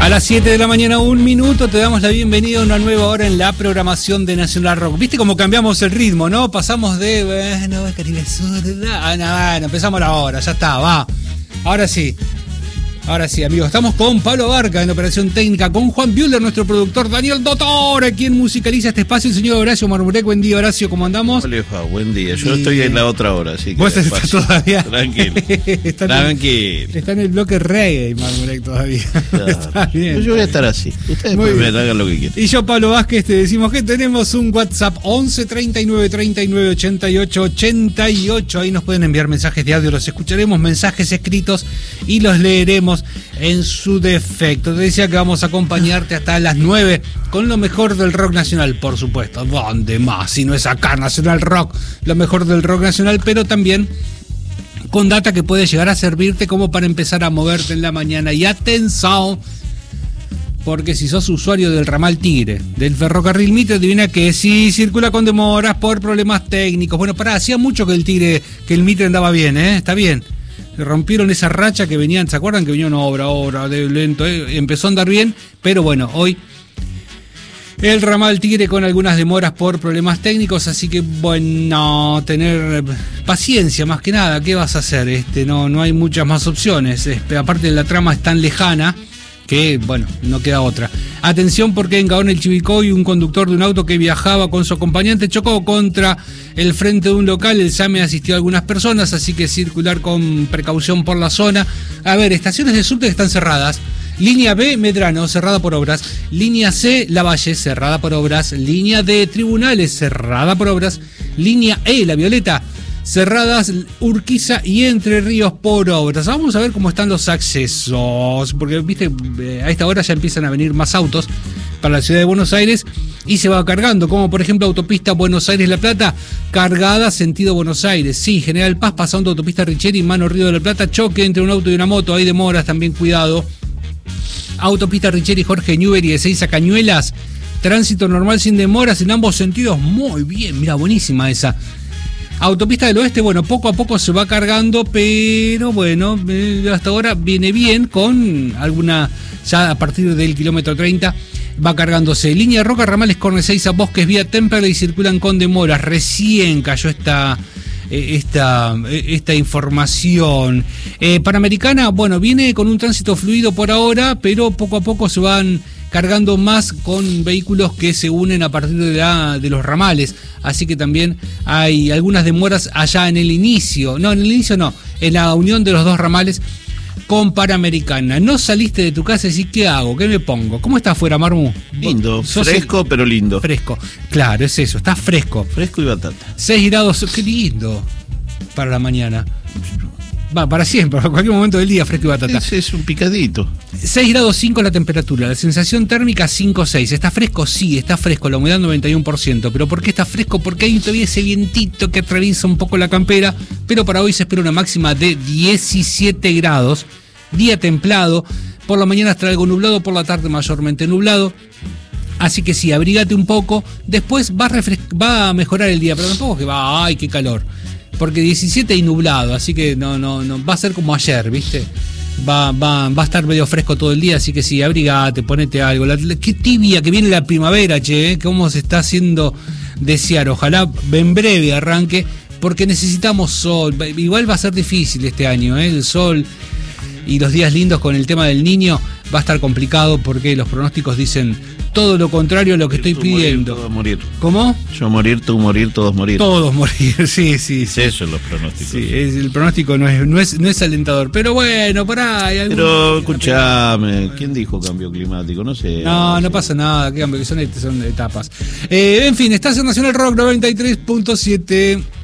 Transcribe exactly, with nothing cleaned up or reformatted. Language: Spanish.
A las siete de la mañana, un minuto, te damos la bienvenida a una nueva hora en la programación de Nacional Rock. ¿Viste cómo cambiamos el ritmo, no? Pasamos de, bueno, Caribe Sur, ah, no, bueno, empezamos la hora, ya está, va. Ahora sí. Ahora sí, amigos, estamos con Pablo Barca en Operación Técnica, con Juan Buehler, nuestro productor, Daniel Dottore, quien musicaliza este espacio, el señor Horacio Marmurek. Buen día, Horacio, ¿cómo andamos? Hola, buen día. Yo y... estoy en la otra hora, así que... ¿Vos estás todavía? Tranquilo. está Tranquilo. En, está en el bloque reggae, Marmurek, todavía. Claro. Está bien. Yo voy a estar así. Ustedes pueden hagan lo que quieran. Y yo, Pablo Vázquez, te decimos que tenemos un WhatsApp once treinta y nueve treinta y nueve ochenta y ocho ochenta y ocho. Ahí nos pueden enviar mensajes de audio, los escucharemos, mensajes escritos y los leeremos en su defecto. Te decía que vamos a acompañarte hasta las nueve con lo mejor del rock nacional, por supuesto. ¿Dónde más? Si no es acá, Nacional Rock, lo mejor del rock nacional, pero también con data que puede llegar a servirte como para empezar a moverte en la mañana. Y atención, porque si sos usuario del ramal Tigre, del ferrocarril Mitre, adivina que sí circula con demoras por problemas técnicos. Bueno, pará, hacía mucho que el Tigre, que el Mitre andaba bien, ¿eh? Está bien. Rompieron esa racha que venían, ¿se acuerdan que venían obra, obra, de lento? Eh? Empezó a andar bien, pero bueno, hoy el ramal Tigre con algunas demoras por problemas técnicos, así que bueno, tener paciencia más que nada. ¿Qué vas a hacer? Este, no, no hay muchas más opciones. Este, aparte la trama es tan lejana que, bueno, no queda otra. Atención, porque en Gaón el Chivicoy un conductor de un auto que viajaba con su acompañante chocó contra el frente de un local. El SAME asistió a algunas personas, así que circular con precaución por la zona. A ver, estaciones de subte que están cerradas. Línea B, Medrano, cerrada por obras. Línea C, Lavalle, cerrada por obras. Línea D, Tribunales, cerrada por obras. Línea E, La Violeta, cerradas, Urquiza y Entre Ríos por obras. Vamos a ver cómo están los accesos, porque viste, a esta hora ya empiezan a venir más autos para la ciudad de Buenos Aires y se va cargando, como por ejemplo autopista Buenos Aires-La Plata, cargada sentido Buenos Aires. Sí, General Paz pasando autopista Richeri, Mano Río de la Plata, choque entre un auto y una moto, hay demoras, también cuidado. Autopista Richeri Jorge Newbery de seis a Cañuelas, tránsito normal sin demoras en ambos sentidos. Muy bien, mira, buenísima esa. Autopista del Oeste, bueno, poco a poco se va cargando, pero bueno, hasta ahora viene bien con alguna, ya a partir del kilómetro treinta va cargándose. Línea Roca, ramales Corne Seiza, Bosques, vía Temperley circulan con demoras. Recién cayó esta, esta, esta información. Eh, Panamericana, bueno, viene con un tránsito fluido por ahora, pero poco a poco se van cargando más con vehículos que se unen a partir de, la, de los ramales, así que también hay algunas demoras allá en el inicio, no, en el inicio no, en la unión de los dos ramales con Panamericana. No saliste de tu casa y decís, ¿qué hago? ¿Qué me pongo? ¿Cómo está afuera, Marmu? Lindo, fresco el... pero lindo. Fresco, claro, es eso, está fresco. Fresco y batata. seis grados, qué lindo para la mañana. Va, para siempre, a cualquier momento del día, fresco y batata. Es, es un picadito. seis grados cinco la temperatura, la sensación térmica cinco seis. ¿Está fresco? Sí, está fresco, la humedad noventa y uno por ciento. ¿Pero por qué está fresco? Porque hay todavía ese vientito que atraviesa un poco la campera, pero para hoy se espera una máxima de diecisiete grados, día templado, por la mañana estará algo nublado, por la tarde mayormente nublado. Así que sí, abrígate un poco, después va a, refres- va a mejorar el día, pero tampoco que va, ¡ay, qué calor! Porque diecisiete y nublado, así que no, no, no, va a ser como ayer, ¿viste? Va, va, va a estar medio fresco todo el día, así que sí, abrigate, ponete algo. La, la, qué tibia que viene la primavera, che, ¿eh? Cómo se está haciendo desear. Ojalá en breve arranque, porque necesitamos sol. Igual va a ser difícil este año, ¿eh? El sol y los días lindos con el tema del niño va a estar complicado, porque los pronósticos dicen todo lo contrario a lo que estoy tú pidiendo. Morir, todos morir. ¿Cómo? Yo morir, tú morir, todos morir. Todos morir, sí, sí, sí. Eso es los pronósticos. Sí, es, el pronóstico no es, no es, no es alentador. Pero bueno, pará. Hay algún... Pero escuchame, ¿quién dijo cambio climático? No sé. No, no, no sé. Pasa nada, que cambio, que son, son etapas. Eh, en fin, estás en Nacional Rock noventa y tres punto siete.